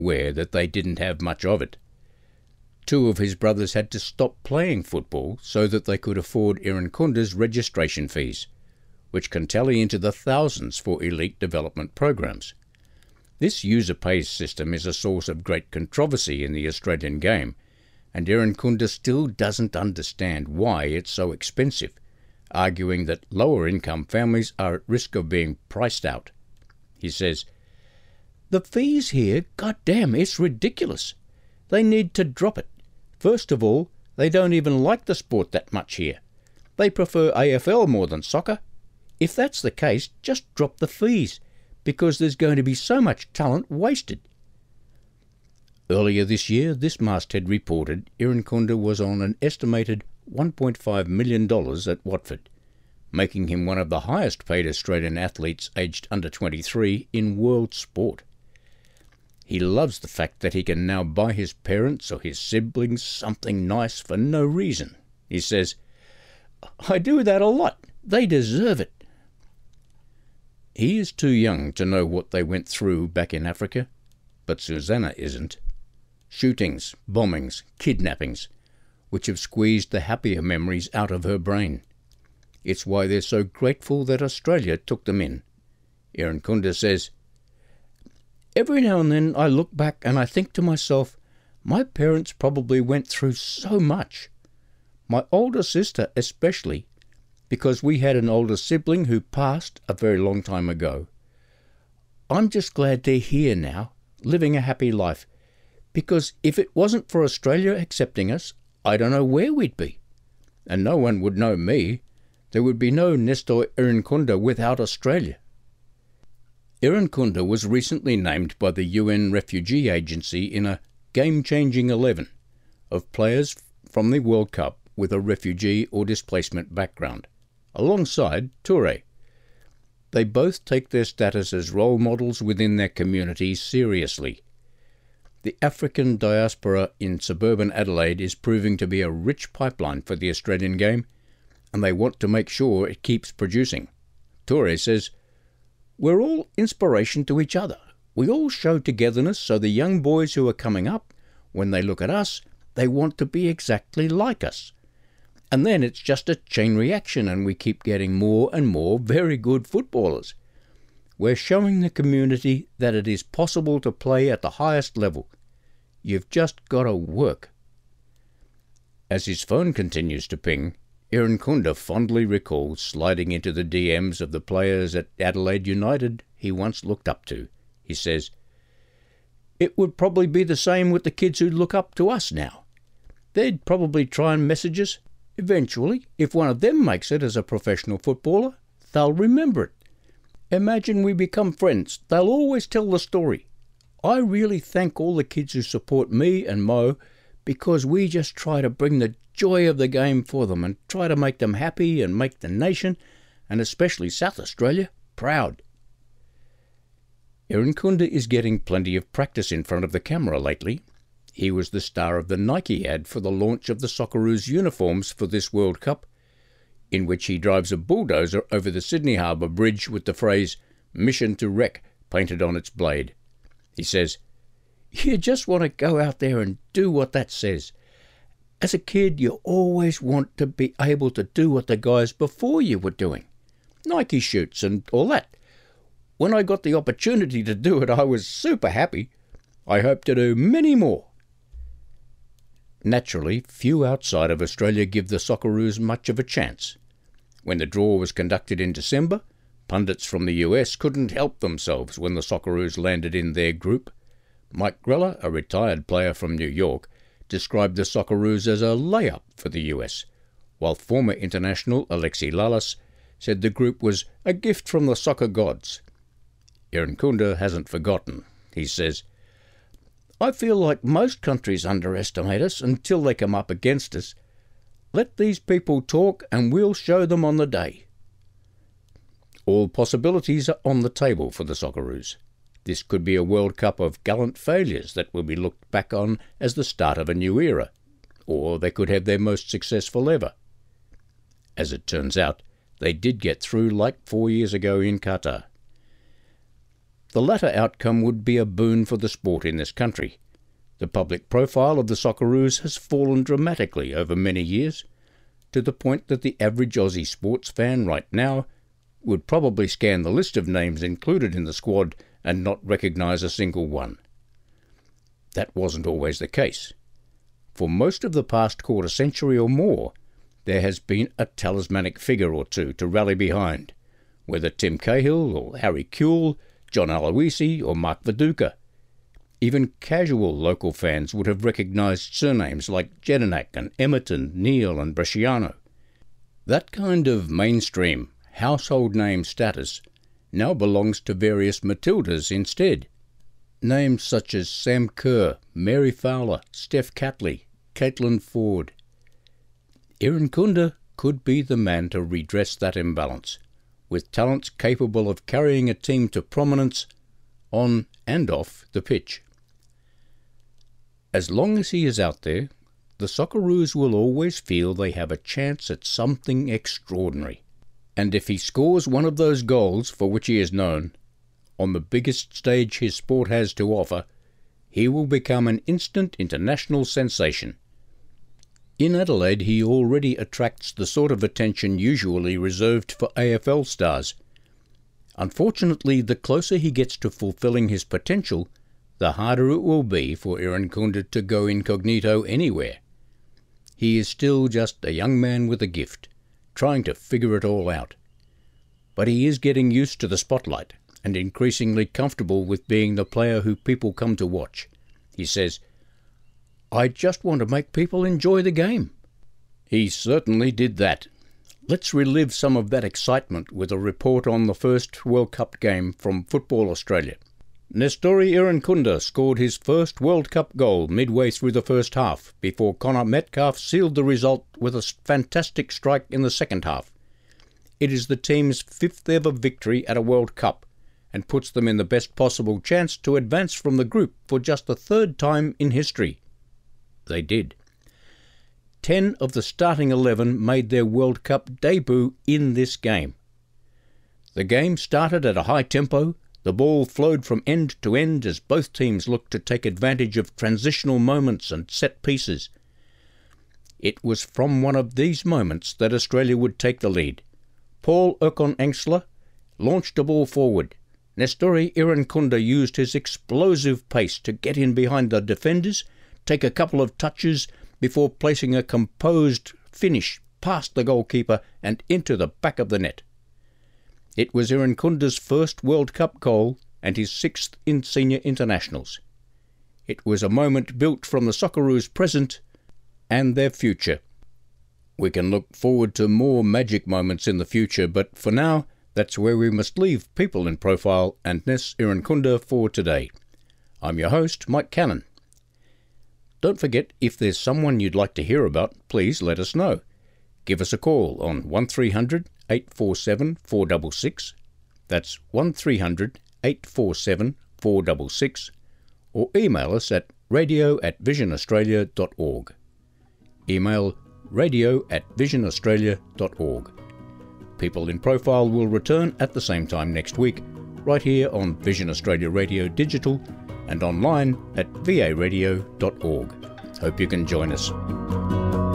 aware that they didn't have much of it. Two of his brothers had to stop playing football so that they could afford Irankunda's registration fees, which can tally into the thousands for elite development programs. This user-pays system is a source of great controversy in the Australian game, and Irankunda still doesn't understand why it's so expensive, arguing that lower-income families are at risk of being priced out. He says, "The fees here, goddamn, it's ridiculous. They need to drop it. First of all, they don't even like the sport that much here. They prefer AFL more than soccer. If that's the case, just drop the fees, because there's going to be so much talent wasted." Earlier this year, this masthead reported Irankunda was on an estimated $1.5 million at Watford, making him one of the highest-paid Australian athletes aged under 23 in world sport. He loves the fact that he can now buy his parents or his siblings something nice for no reason. He says, "I do that a lot. They deserve it." He is too young to know what they went through back in Africa, but Susanna isn't. Shootings, bombings, kidnappings, which have squeezed the happier memories out of her brain. It's why they're so grateful that Australia took them in. Irankunda says, "Every now and then I look back and I think to myself, my parents probably went through so much. My older sister especially, because we had an older sibling who passed a very long time ago. I'm just glad they're here now, living a happy life, because if it wasn't for Australia accepting us, I don't know where we'd be. And no one would know me. There would be no Nestor Irankunda without Australia." Irankunda was recently named by the UN Refugee Agency in a game-changing 11 of players from the World Cup with a refugee or displacement background, alongside Toure. They both take their status as role models within their communities seriously. The African diaspora in suburban Adelaide is proving to be a rich pipeline for the Australian game, and they want to make sure it keeps producing. Toure says, "We're all inspiration to each other. We all show togetherness so the young boys who are coming up, when they look at us, they want to be exactly like us. And then it's just a chain reaction and we keep getting more and more very good footballers. We're showing the community that it is possible to play at the highest level. You've just got to work." As his phone continues to ping, Irankunda fondly recalls sliding into the DMs of the players at Adelaide United he once looked up to. He says, "It would probably be the same with the kids who look up to us now. They'd probably try and message us. Eventually, if one of them makes it as a professional footballer, they'll remember it. Imagine we become friends. They'll always tell the story. I really thank all the kids who support me and Mo, because we just try to bring the joy of the game for them and try to make them happy and make the nation, and especially South Australia, proud." Irankunda is getting plenty of practice in front of the camera lately. He was the star of the Nike ad for the launch of the Socceroos uniforms for this World Cup, in which he drives a bulldozer over the Sydney Harbour Bridge with the phrase "Mission to Wreck" painted on its blade. He says, "You just want to go out there and do what that says. As a kid, you always want to be able to do what the guys before you were doing. Nike shoots and all that. When I got the opportunity to do it, I was super happy. I hope to do many more." Naturally, few outside of Australia give the Socceroos much of a chance. When the draw was conducted in December, pundits from the US couldn't help themselves when the Socceroos landed in their group. Mike Grella, a retired player from New York, described the Socceroos as a layup for the US, while former international Alexi Lalas said the group was a gift from the soccer gods. Irankunda hasn't forgotten. He says, "I feel like most countries underestimate us until they come up against us. Let these people talk and we'll show them on the day." All possibilities are on the table for the Socceroos. This could be a World Cup of gallant failures that will be looked back on as the start of a new era, or they could have their most successful ever. As it turns out, they did get through like 4 years ago in Qatar. The latter outcome would be a boon for the sport in this country. The public profile of the Socceroos has fallen dramatically over many years, to the point that the average Aussie sports fan right now would probably scan the list of names included in the squad and not recognise a single one. That wasn't always the case. For most of the past quarter century or more, there has been a talismanic figure or two to rally behind, whether Tim Cahill or Harry Kewell, John Aloisi or Mark Viduka. Even casual local fans would have recognised surnames like Jedinak and Emerton, Neal and Bresciano. That kind of mainstream, household name status now belongs to various Matildas instead. Names such as Sam Kerr, Mary Fowler, Steph Catley, Caitlin Ford. Irankunda could be the man to redress that imbalance, with talents capable of carrying a team to prominence on and off the pitch. As long as he is out there, the Socceroos will always feel they have a chance at something extraordinary. And if he scores one of those goals for which he is known, on the biggest stage his sport has to offer, he will become an instant international sensation. In Adelaide he already attracts the sort of attention usually reserved for AFL stars. Unfortunately, the closer he gets to fulfilling his potential, the harder it will be for Irankunda to go incognito anywhere. He is still just a young man with a gift, trying to figure it all out. But he is getting used to the spotlight and increasingly comfortable with being the player who people come to watch. He says, "I just want to make people enjoy the game." He certainly did that. Let's relive some of that excitement with a report on the first World Cup game from Football Australia. Nestori Irankunda scored his first World Cup goal midway through the first half, before Connor Metcalfe sealed the result with a fantastic strike in the second half. It is the team's 5th ever victory at a World Cup, and puts them in the best possible chance to advance from the group for just the 3rd time in history. They did. 10 of the starting 11 made their World Cup debut in this game. The game started at a high tempo. The ball flowed from end to end as both teams looked to take advantage of transitional moments and set pieces. It was from one of these moments that Australia would take the lead. Paul Okon-Engsler launched a ball forward. Nestori Irankunda used his explosive pace to get in behind the defenders, take a couple of touches before placing a composed finish past the goalkeeper and into the back of the net. It was Irankunda's first World Cup goal and his 6th in senior internationals. It was a moment built from the Socceroos' present and their future. We can look forward to more magic moments in the future, but for now, that's where we must leave People in Profile and Nes Irankunda for today. I'm your host, Mike Cannon. Don't forget, if there's someone you'd like to hear about, please let us know. Give us a call on 1300 847 466. That's 1300 847 466. Or email us at radio@visionaustralia.org. Email radio@visionaustralia.org. People in Profile will return at the same time next week, right here on Vision Australia Radio Digital and online at varadio.org. Hope you can join us.